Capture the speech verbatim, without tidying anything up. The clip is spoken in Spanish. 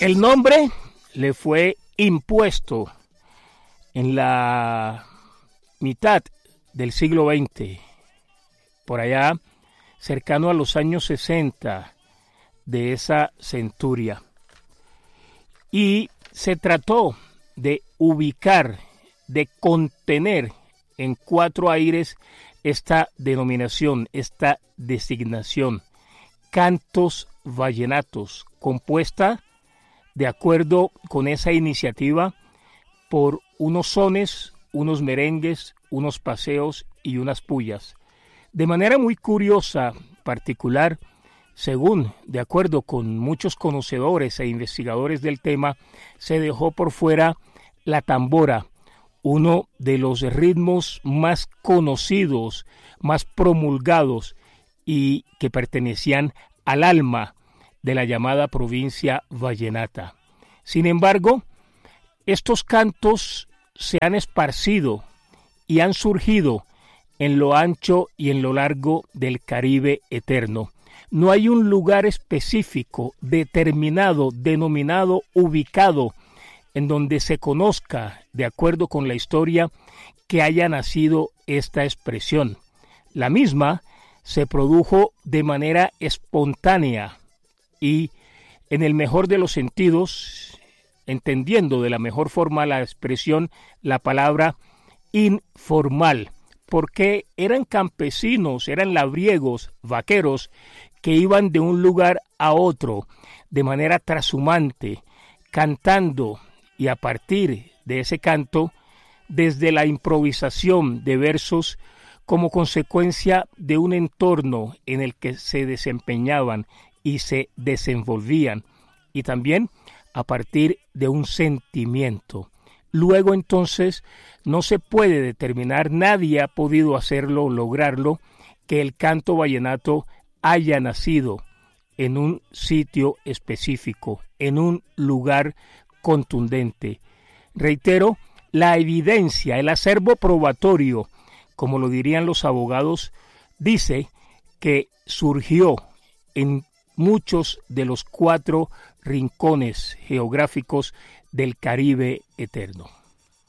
El nombre le fue impuesto en la mitad del siglo veinte, por allá cercano a los años sesenta de esa centuria. Y se trató de ubicar, de contener en cuatro aires esta denominación, esta designación, cantos vallenatos, compuesta de acuerdo con esa iniciativa por unos sones, unos merengues, unos paseos y unas pullas. De manera muy curiosa, particular, según, de acuerdo con muchos conocedores e investigadores del tema, se dejó por fuera la tambora, uno de los ritmos más conocidos, más promulgados y que pertenecían al alma de la llamada provincia vallenata. Sin embargo, estos cantos se han esparcido y han surgido en lo ancho y en lo largo del Caribe eterno. No hay un lugar específico, determinado, denominado, ubicado, en donde se conozca, de acuerdo con la historia, que haya nacido esta expresión. La misma se produjo de manera espontánea y, en el mejor de los sentidos, entendiendo de la mejor forma la expresión, la palabra informal, porque eran campesinos, eran labriegos, vaqueros, que iban de un lugar a otro de manera trashumante, cantando, y a partir de ese canto, desde la improvisación de versos como consecuencia de un entorno en el que se desempeñaban y se desenvolvían, y también a partir de un sentimiento. Luego entonces no se puede determinar, nadie ha podido hacerlo, lograrlo, que el canto vallenato haya nacido en un sitio específico, en un lugar contundente. Reitero, la evidencia, el acervo probatorio, como lo dirían los abogados, dice que surgió en muchos de los cuatro rincones geográficos del Caribe eterno.